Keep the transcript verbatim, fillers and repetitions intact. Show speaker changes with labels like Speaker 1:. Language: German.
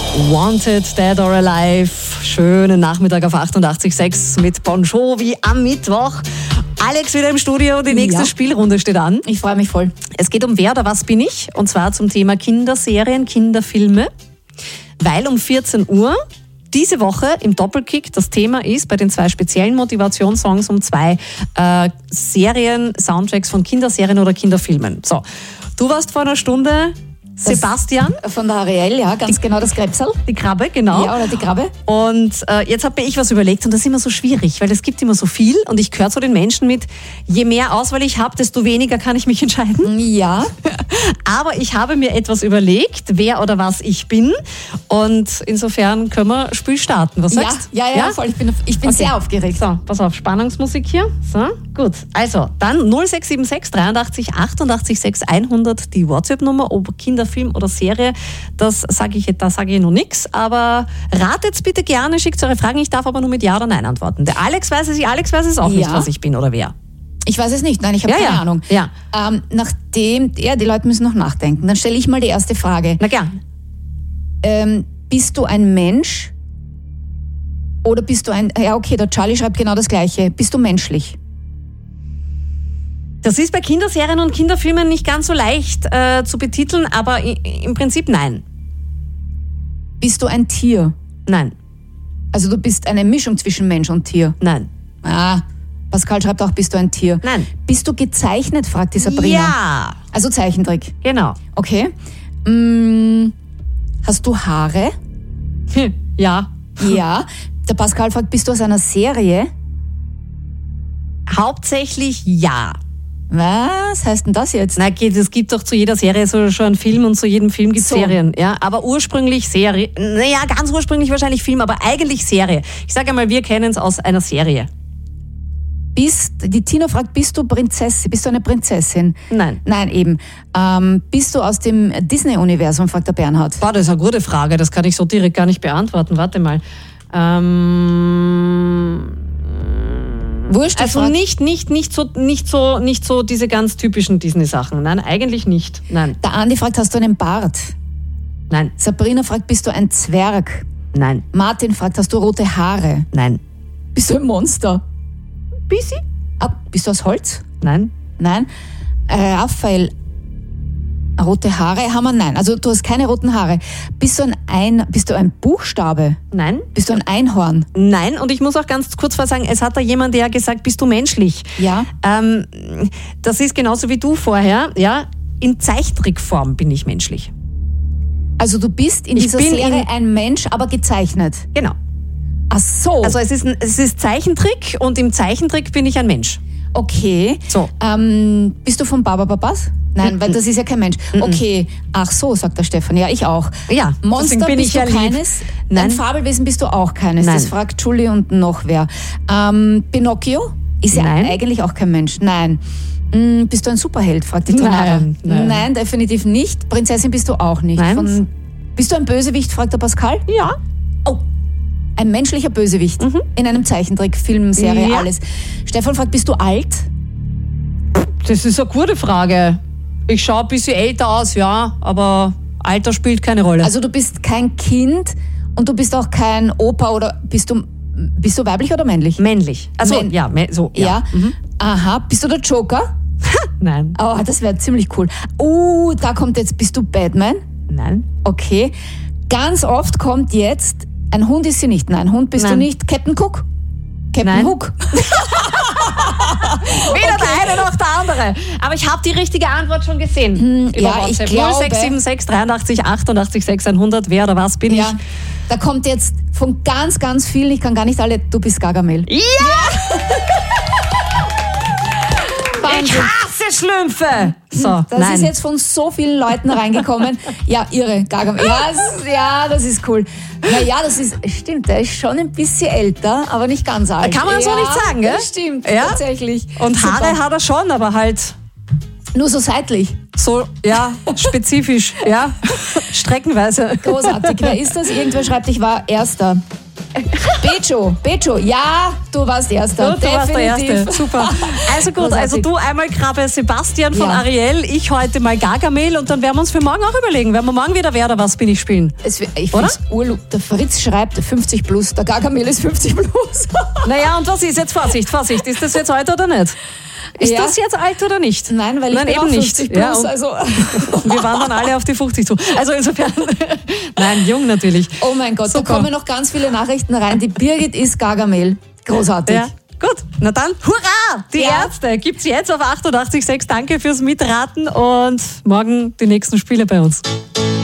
Speaker 1: Wanted, Dead or Alive. Schönen Nachmittag auf achtundachtzig Komma sechs mit Bon Jovi am Mittwoch. Alex wieder im Studio, die nächste ja. Spielrunde steht an.
Speaker 2: Ich freue mich voll.
Speaker 1: Es geht um Wer oder was bin ich? Und zwar zum Thema Kinderserien, Kinderfilme. Weil um vierzehn Uhr diese Woche im Doppelkick das Thema ist, bei den zwei speziellen Motivationssongs um zwei äh, Serien, Soundtracks von Kinderserien oder Kinderfilmen. So, du warst vor einer Stunde... Sebastian.
Speaker 2: Das von der Ariel, ja, ganz die, genau, das Krebsel.
Speaker 1: Die Krabbe, genau.
Speaker 2: Ja, oder die Krabbe.
Speaker 1: Und äh, jetzt habe ich was überlegt und das ist immer so schwierig, weil es gibt immer so viel und ich gehöre zu den Menschen mit, je mehr Auswahl ich habe, desto weniger kann ich mich entscheiden.
Speaker 2: Ja.
Speaker 1: Aber ich habe mir etwas überlegt, wer oder was ich bin und insofern können wir Spiel starten. Was sagst du?
Speaker 2: Ja, ja, ja, ja, voll. Ich bin, ich bin okay. sehr aufgeregt.
Speaker 1: So, pass auf, Spannungsmusik hier. So, gut. Also, dann null sechs sieben sechs dreiundachtzig achtundachtzig sechs hundert die WhatsApp-Nummer, ob Kinder Film oder Serie, das sage ich, da sage ich noch nichts, aber ratet bitte gerne, schickt eure Fragen, ich darf aber nur mit Ja oder Nein antworten. Der Alex weiß es, Alex weiß es auch ja. nicht, was ich bin oder wer.
Speaker 2: Ich weiß es nicht, nein, ich habe ja, keine
Speaker 1: ja.
Speaker 2: Ahnung.
Speaker 1: Ja.
Speaker 2: Ähm, nachdem, ja, die Leute müssen noch nachdenken, dann stelle ich mal die erste Frage.
Speaker 1: Na gern.
Speaker 2: Ähm, bist du ein Mensch oder bist du ein, ja okay, der Charlie schreibt genau das Gleiche, bist du menschlich?
Speaker 1: Das ist bei Kinderserien und Kinderfilmen nicht ganz so leicht äh, zu betiteln, aber im Prinzip nein.
Speaker 2: Bist du ein Tier?
Speaker 1: Nein.
Speaker 2: Also du bist eine Mischung zwischen Mensch und Tier?
Speaker 1: Nein.
Speaker 2: Ah, Pascal schreibt auch, bist du ein Tier?
Speaker 1: Nein.
Speaker 2: Bist du gezeichnet, fragt die Sabrina.
Speaker 1: Ja.
Speaker 2: Also Zeichentrick?
Speaker 1: Genau.
Speaker 2: Okay. Hm, hast du Haare?
Speaker 1: Ja.
Speaker 2: Ja. Der Pascal fragt, bist du aus einer Serie?
Speaker 1: Hauptsächlich ja.
Speaker 2: Was heißt denn das jetzt?
Speaker 1: Na, es gibt doch zu jeder Serie so schon einen Film und zu jedem Film gibt es so. Serien. Ja? Aber ursprünglich Serie, naja, ganz ursprünglich wahrscheinlich Film, aber eigentlich Serie. Ich sage einmal, wir kennen es aus einer Serie.
Speaker 2: Bist, die Tina fragt, bist du Prinzessin? Bist du eine Prinzessin?
Speaker 1: Nein.
Speaker 2: Nein, eben. Ähm, bist du aus dem Disney-Universum, fragt der Bernhard.
Speaker 1: Boah, das ist eine gute Frage, das kann ich so direkt gar nicht beantworten. Warte mal. Ähm...
Speaker 2: Wurscht,
Speaker 1: also nicht, nicht, nicht so, nicht so, nicht so diese ganz typischen Disney-Sachen. Nein, eigentlich nicht. Nein.
Speaker 2: Der Andi fragt, hast du einen Bart?
Speaker 1: Nein.
Speaker 2: Sabrina fragt, bist du ein Zwerg?
Speaker 1: Nein.
Speaker 2: Martin fragt, hast du rote Haare?
Speaker 1: Nein.
Speaker 2: Bist du ein Monster?
Speaker 1: Bissi?
Speaker 2: Ah, bist du aus Holz?
Speaker 1: Nein.
Speaker 2: Nein. Äh, Raphael, rote Haare haben wir? Nein. Also du hast keine roten Haare. Bist du ein, ein, bist du ein Buchstabe?
Speaker 1: Nein.
Speaker 2: Bist du ein Einhorn?
Speaker 1: Nein. Und ich muss auch ganz kurz sagen, es hat da jemand, der gesagt, bist du menschlich?
Speaker 2: Ja.
Speaker 1: Ähm, das ist genauso wie du vorher. Ja. In Zeichentrickform bin ich menschlich.
Speaker 2: Also du bist in
Speaker 1: ich
Speaker 2: dieser
Speaker 1: bin
Speaker 2: Serie
Speaker 1: in,
Speaker 2: ein Mensch, aber gezeichnet?
Speaker 1: Genau.
Speaker 2: Ach so.
Speaker 1: Also es ist, es ist Zeichentrick und im Zeichentrick bin ich ein Mensch.
Speaker 2: Okay.
Speaker 1: So.
Speaker 2: Ähm, bist du von Baba Babas? Nein, mm-mm. weil das ist ja kein Mensch. Mm-mm. Okay. Ach so, sagt der Stefan. Ja, ich auch.
Speaker 1: Ja.
Speaker 2: Monster
Speaker 1: bin
Speaker 2: bist
Speaker 1: ich
Speaker 2: du
Speaker 1: ja
Speaker 2: keines?
Speaker 1: Nein.
Speaker 2: Ein Fabelwesen bist du auch keines?
Speaker 1: Nein.
Speaker 2: Das fragt Julie und noch wer. Ähm, Pinocchio? Ist ja
Speaker 1: Nein.
Speaker 2: eigentlich auch kein Mensch. Nein. Hm, bist du ein Superheld? Fragt die Tonara.
Speaker 1: Nein, nein.
Speaker 2: Nein, definitiv nicht. Prinzessin bist du auch nicht.
Speaker 1: Nein.
Speaker 2: Von, bist du ein Bösewicht? Fragt der Pascal.
Speaker 1: Ja.
Speaker 2: Oh. Ein menschlicher Bösewicht.
Speaker 1: Mhm.
Speaker 2: In einem Zeichentrick, Film, Serie,
Speaker 1: ja.
Speaker 2: alles. Stefan fragt, bist du alt?
Speaker 1: Das ist eine gute Frage. Ich schaue ein bisschen älter aus, ja, aber Alter spielt keine Rolle.
Speaker 2: Also du bist kein Kind und du bist auch kein Opa oder bist du, bist du weiblich oder männlich?
Speaker 1: Männlich. Also
Speaker 2: Män-
Speaker 1: ja, so, ja.
Speaker 2: ja.
Speaker 1: Mhm.
Speaker 2: Aha, bist du der Joker?
Speaker 1: Nein.
Speaker 2: Oh, das wäre ziemlich cool. Oh, da kommt jetzt, bist du Batman?
Speaker 1: Nein.
Speaker 2: Okay. Ganz oft kommt jetzt, ein Hund ist sie nicht. Nein, Hund bist
Speaker 1: Nein.
Speaker 2: du nicht. Captain Cook? Captain
Speaker 1: Nein.
Speaker 2: Hook?
Speaker 1: Weder okay. der eine noch der andere. Aber ich habe die richtige Antwort schon gesehen.
Speaker 2: Hm, ja, ich glaube.
Speaker 1: null sechs sieben sechs dreiundachtzig achtundachtzig sechshundert Wer oder was bin
Speaker 2: ja,
Speaker 1: ich?
Speaker 2: Da kommt jetzt von ganz, ganz vielen, ich kann gar nicht alle, du bist Gargamel.
Speaker 1: Ja! Ich hasse Schlümpfe! So,
Speaker 2: das
Speaker 1: nein.
Speaker 2: ist jetzt von so vielen Leuten reingekommen. Ja, irre, Gargamel. Ja, es, ja, das ist cool. Naja, das ist, stimmt, der ist schon ein bisschen älter, aber nicht ganz alt.
Speaker 1: Kann man
Speaker 2: ja,
Speaker 1: so nicht sagen, gell?
Speaker 2: Das stimmt,
Speaker 1: ja?
Speaker 2: tatsächlich.
Speaker 1: Und Haare
Speaker 2: Super.
Speaker 1: hat er schon, aber halt
Speaker 2: nur so seitlich.
Speaker 1: so, ja, spezifisch, ja, streckenweise.
Speaker 2: Großartig. Wer ist das? Irgendwer schreibt, ich war Erster. Bejo, Bejo, ja, du warst Erster.
Speaker 1: Du, du warst der Erste, super. Also gut, also du einmal Krabbe Sebastian von
Speaker 2: Ja.
Speaker 1: Ariel, ich heute mal Gargamel und dann werden wir uns für morgen auch überlegen, werden wir morgen wieder Wer oder was bin ich spielen.
Speaker 2: Es, ich
Speaker 1: Oder?
Speaker 2: find's urlu- Der Fritz schreibt fünfzig plus, der Gargamel ist fünfzig plus.
Speaker 1: Naja, und was ist jetzt? Vorsicht, Vorsicht, ist das jetzt alt oder nicht? Ist
Speaker 2: Ja.
Speaker 1: das jetzt alt oder nicht?
Speaker 2: Nein, weil ich
Speaker 1: Nein,
Speaker 2: bin
Speaker 1: eben
Speaker 2: auch
Speaker 1: nicht.
Speaker 2: fünfzig
Speaker 1: Ja,
Speaker 2: plus,
Speaker 1: und-
Speaker 2: also...
Speaker 1: Wir waren dann alle auf die fünfzig zu. Also insofern, nein, jung natürlich.
Speaker 2: Oh mein Gott,
Speaker 1: Super.
Speaker 2: da kommen noch ganz viele Nachrichten rein. Die Birgit ist Gargamel. Großartig.
Speaker 1: Ja, gut. Na dann, hurra! Die
Speaker 2: Ja.
Speaker 1: Ärzte gibt's jetzt auf achtundachtzig Komma sechs. Danke fürs Mitraten und morgen die nächsten Spiele bei uns.